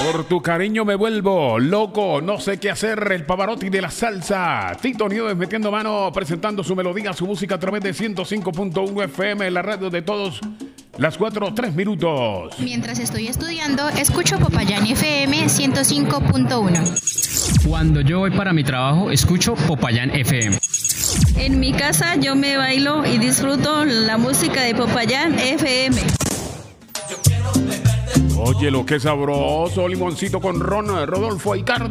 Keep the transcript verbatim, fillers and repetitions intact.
Por tu cariño me vuelvo loco, no sé qué hacer, el Pavarotti de la salsa. Tito Nieves metiendo mano, presentando su melodía, su música a través de ciento cinco punto uno F M, la radio de todos, las cuatro, tres minutos. Mientras estoy estudiando, escucho Popayán F M ciento cinco punto uno. Cuando yo voy para mi trabajo, escucho Popayán F M. En mi casa yo me bailo y disfruto la música de Popayán F M. Oye, lo que sabroso, limoncito con ron, Rodolfo Aicardi.